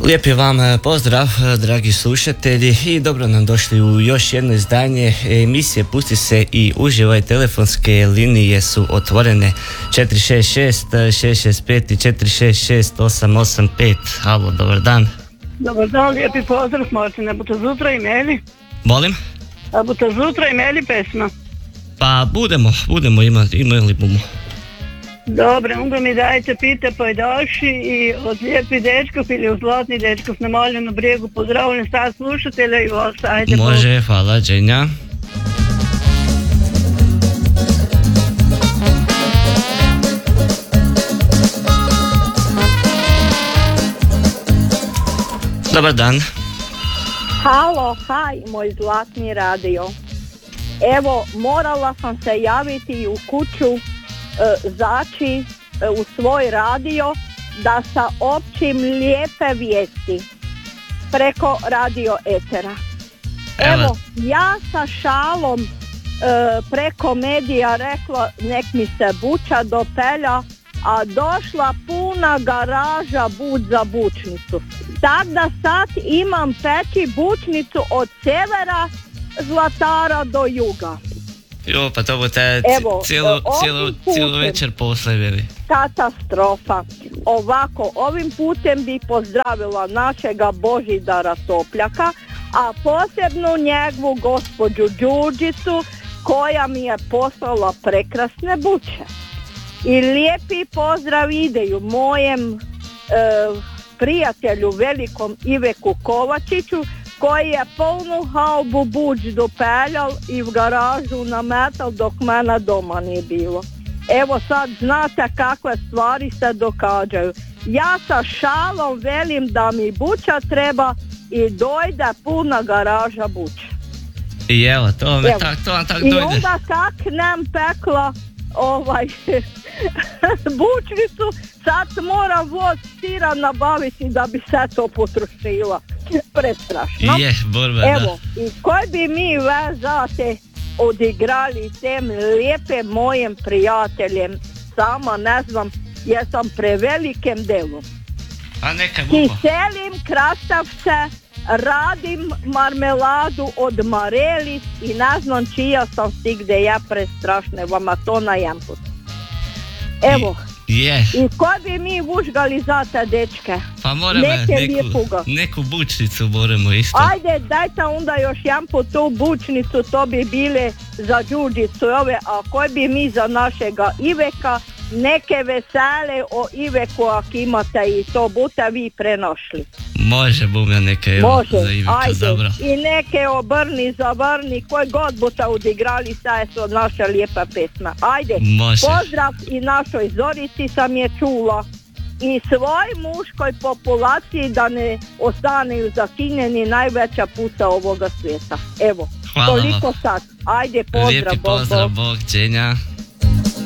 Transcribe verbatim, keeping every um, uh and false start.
Lijepi vam pozdrav, dragi slušatelji, i dobro nam došli u još jedno izdanje emisije Pusti se i uživaj. Telefonske linije su otvorene četiri šest šest šest šest pet i četiri šest šest osam osam pet. Halo, dobar dan. Dobar dan, lijepi pozdrav, Martine. Boste zutra imeli? Molim? A boste zutra imeli pesma? Pa budemo, budemo imali, imali bomo. Dobre, onda mi dajte Pite Pajdaši i od Lijepi dečkov ili od Zlatni dečkov na Maljenom brijegu. Pozdravljam sad slušatelja i vas. Ajde. Može, po... hvala, Dženja. Dobar dan. Halo, haj, moj zlatni radio. Evo, morala sam se javiti u kuću, e, zaći e, u svoj radio da saopćim lijepe vijesti preko radio etera. Evo, Evo ja sa šalom e, preko medija rekla nek mi se buča dopelja, a došla puna garaža buč za bučnicu. Tak da sad imam peći bučnicu od sjevera Zlatara do juga. Jo, pa to bo te cijelo, cijelo, cijelo večer posle veli. Katastrofa. Ovako, ovim putem bi pozdravila našega Božidara Topljaka, a posebno njegovu gospođu Đurđicu koja mi je poslala prekrasne buče. I lijepi pozdrav ideju mojem e, prijatelju velikom Iveku Kovačiću koji je polnu haubu buč dopeljal i v garažu nametal dok mene doma nije bilo. Evo sad znate kakve stvari se događaju. Ja sa šalom velim da mi buča treba i dojde puna garaža buče. I evo, to vam tak, to vam tak dojde. I onda kak nam pekla ovaj bučnicu, sad moram voz sira nabaviti da bi se to potrošila. Prestrašno. Je, borba, evo, da. I koji bi mi vezate odigrali tem lijepe mojem prijateljem, sama ne znam, jesam prevelikem delu. A neka bubo. Kiselim krastavce, radim marmeladu od marelis i ne znam čija sam stigde, ja prestrašne, vama to na jedan put. Evo. Yeah. I koji bi mi vužgali za te dečke? Pa moramo neku, neku bučnicu moramo isto. Ajde, dajte onda još jedan put tu bučnicu, to bi bile za Đurđicu ove, a koji bi mi za našega Iveka, neke vesele o Iveku ako imate i to bute vi prenošli. Može, bum ja neke evo za Iveka, ajde. Dobro. I neke obrni, zavrni, koji god bute odigrali, sad su naša lijepa pesma. Ajde, može. Pozdrav i našoj Zorici sam je čula. I svoj muškoj populaciji da ne ostaneju zakinjeni najveća pusa ovoga svijeta. Evo, hvala toliko vam. Sad. Ajde, pozdrav. Lijepi pozdrav, Bog, Dženja.